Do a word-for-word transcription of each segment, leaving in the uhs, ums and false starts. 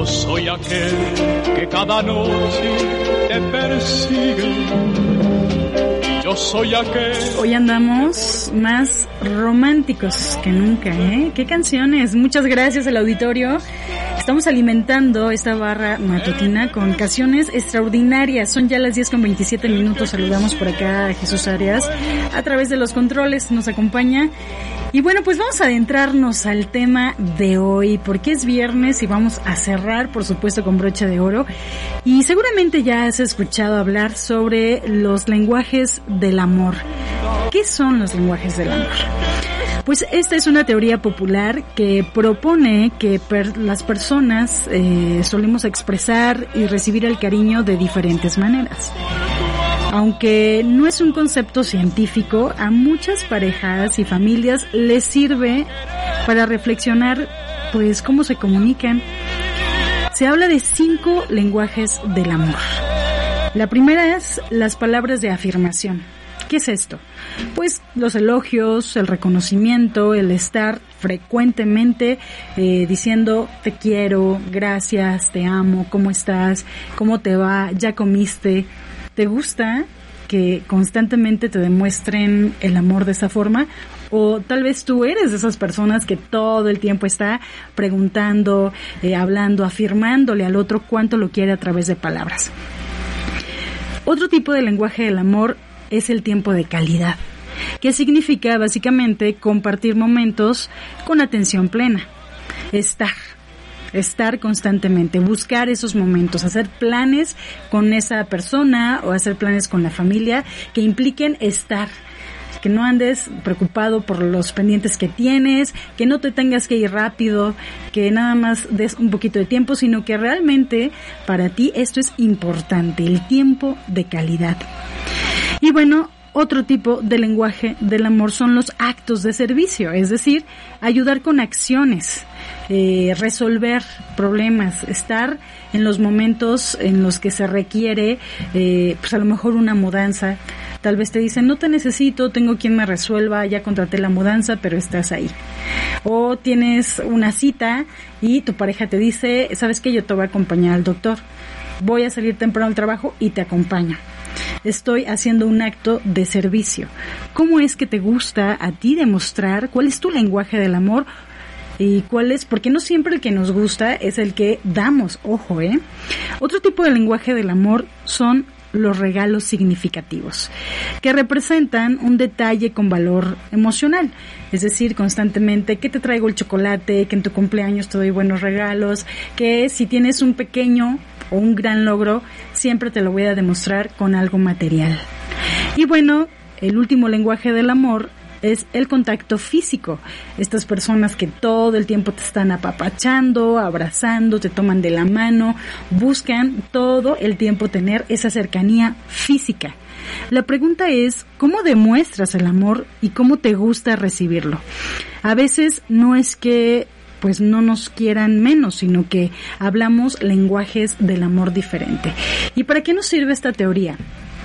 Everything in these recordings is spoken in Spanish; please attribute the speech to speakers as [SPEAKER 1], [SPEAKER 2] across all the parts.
[SPEAKER 1] Yo soy aquel que cada noche te persigue. Yo soy aquel.
[SPEAKER 2] Hoy andamos más románticos que nunca, ¿eh? ¿Qué canciones? Muchas gracias al auditorio. Estamos alimentando esta barra matutina con canciones extraordinarias. Son ya las diez con veintisiete minutos. Saludamos por acá a Jesús Arias. A través de los controles nos acompaña. Y bueno, pues vamos a adentrarnos al tema de hoy, porque es viernes y vamos a cerrar, por supuesto, con broche de oro. Y seguramente ya has escuchado hablar sobre los lenguajes del amor. ¿Qué son los lenguajes del amor? Pues esta es una teoría popular que propone que per- las personas eh, solemos expresar y recibir el cariño de diferentes maneras. Aunque no es un concepto científico, a muchas parejas y familias les sirve para reflexionar, pues, cómo se comunican. Se habla de cinco lenguajes del amor. La primera es las palabras de afirmación. ¿Qué es esto? Pues los elogios, el reconocimiento, el estar frecuentemente eh, diciendo te quiero, gracias, te amo, ¿cómo estás? ¿Cómo te va? ¿Ya comiste? ¿Te gusta que constantemente te demuestren el amor de esa forma? O tal vez tú eres de esas personas que todo el tiempo está preguntando, eh, hablando, afirmándole al otro cuánto lo quiere a través de palabras. Otro tipo de lenguaje del amor es el tiempo de calidad, que significa básicamente compartir momentos con atención plena, estar. Estar constantemente, buscar esos momentos, hacer planes con esa persona o hacer planes con la familia que impliquen estar, que no andes preocupado por los pendientes que tienes, que no te tengas que ir rápido, que nada más des un poquito de tiempo, sino que realmente para ti esto es importante, el tiempo de calidad. Y bueno, otro tipo de lenguaje del amor son los actos de servicio, es decir, ayudar con acciones, eh, resolver problemas, estar en los momentos en los que se requiere, eh, pues a lo mejor una mudanza. Tal vez te dicen, no te necesito, tengo quien me resuelva, ya contraté la mudanza, pero estás ahí. O tienes una cita y tu pareja te dice, ¿sabes qué? Yo te voy a acompañar al doctor. Voy a salir temprano al trabajo y te acompaño. Estoy haciendo un acto de servicio. ¿Cómo es que te gusta a ti demostrar cuál es tu lenguaje del amor? Y cuál es, porque no siempre el que nos gusta es el que damos, ojo, ¿eh? Otro tipo de lenguaje del amor son los regalos significativos, que representan un detalle con valor emocional, es decir, constantemente que te traigo el chocolate, que en tu cumpleaños te doy buenos regalos, que si tienes un pequeño o un gran logro, siempre te lo voy a demostrar con algo material. Y bueno, el último lenguaje del amor es el contacto físico. Estas personas que todo el tiempo te están apapachando, abrazando, te toman de la mano, buscan todo el tiempo tener esa cercanía física. La pregunta es, ¿cómo demuestras el amor y cómo te gusta recibirlo? A veces no es que pues no nos quieran menos, sino que hablamos lenguajes del amor diferente. ¿Y para qué nos sirve esta teoría?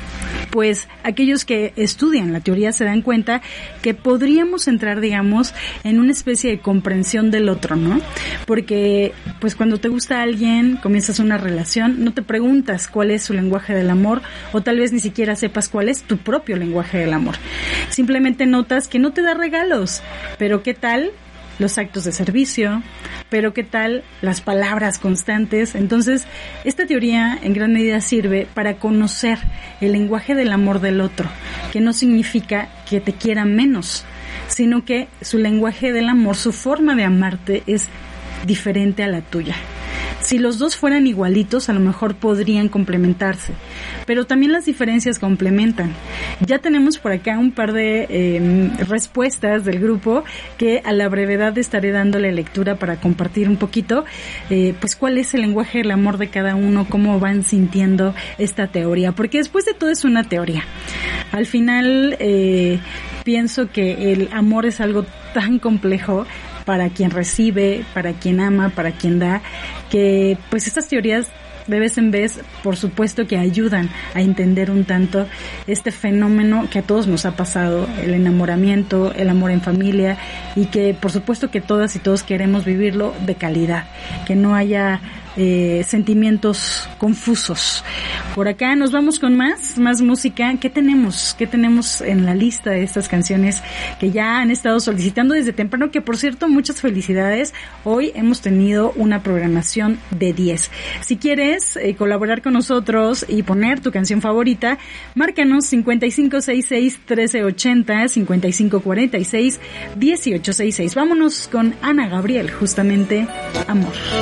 [SPEAKER 2] Pues aquellos que estudian la teoría se dan cuenta que podríamos entrar, digamos, en una especie de comprensión del otro, ¿no? Porque, pues cuando te gusta alguien, comienzas una relación, no te preguntas cuál es su lenguaje del amor, o tal vez ni siquiera sepas cuál es tu propio lenguaje del amor. Simplemente notas que no te da regalos, pero ¿qué tal los actos de servicio? Pero ¿qué tal las palabras constantes? Entonces, esta teoría en gran medida sirve para conocer el lenguaje del amor del otro, que no significa que te quiera menos, sino que su lenguaje del amor, su forma de amarte es diferente a la tuya. Si los dos fueran igualitos, a lo mejor podrían complementarse, pero también las diferencias complementan. Ya tenemos por acá un par de eh, respuestas del grupo que a la brevedad estaré dándole lectura para compartir un poquito, eh, pues cuál es el lenguaje del amor de cada uno, cómo van sintiendo esta teoría, porque después de todo es una teoría. Al final, eh, pienso que el amor es algo tan complejo para quien recibe, para quien ama, para quien da, que pues estas teorías de vez en vez, por supuesto que ayudan a entender un tanto este fenómeno que a todos nos ha pasado, el enamoramiento, el amor en familia, y que por supuesto que todas y todos queremos vivirlo de calidad, que no haya eh, sentimientos confusos. Por acá nos vamos con más, más música. ¿Qué tenemos? ¿Qué tenemos en la lista de estas canciones que ya han estado solicitando desde temprano? Que por cierto, muchas felicidades. Hoy hemos tenido una programación de diez. Si quieres eh, colaborar con nosotros y poner tu canción favorita, márcanos cincuenta y cinco sesenta y seis, trece ochenta, cincuenta y cinco cuarenta y seis, dieciocho sesenta y seis. Vámonos con Ana Gabriel, justamente Amor.